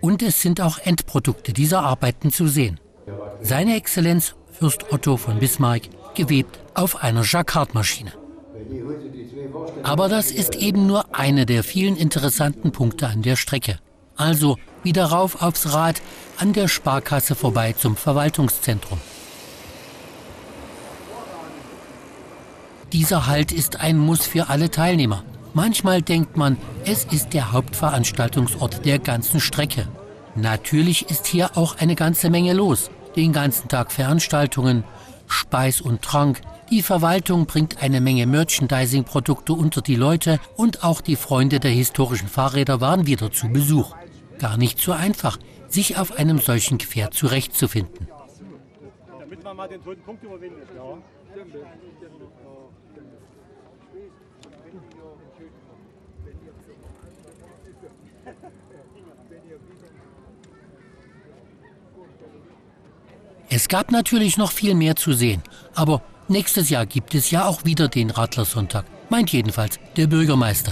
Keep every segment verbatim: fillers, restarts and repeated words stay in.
Und es sind auch Endprodukte dieser Arbeiten zu sehen. Seine Exzellenz Fürst Otto von Bismarck, gewebt auf einer Jacquard-Maschine. Aber das ist eben nur eine der vielen interessanten Punkte an der Strecke. Also wieder rauf aufs Rad, an der Sparkasse vorbei zum Verwaltungszentrum. Dieser Halt ist ein Muss für alle Teilnehmer. Manchmal denkt man, es ist der Hauptveranstaltungsort der ganzen Strecke. Natürlich ist hier auch eine ganze Menge los. Den ganzen Tag Veranstaltungen, Speis und Trank. Die Verwaltung bringt eine Menge Merchandising-Produkte unter die Leute und auch die Freunde der historischen Fahrräder waren wieder zu Besuch. Gar nicht so einfach, sich auf einem solchen Gefährt zurechtzufinden. Damit man mal den toten Punkt überwindet, ja. Es gab natürlich noch viel mehr zu sehen, aber nächstes Jahr gibt es ja auch wieder den Radlersonntag, meint jedenfalls der Bürgermeister.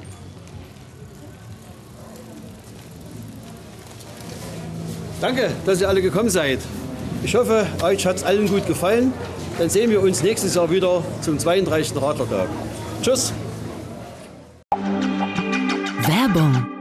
Danke, dass ihr alle gekommen seid. Ich hoffe, euch hat es allen gut gefallen. Dann sehen wir uns nächstes Jahr wieder zum zweiunddreißigsten Radlertag. Tschüss. Werbung.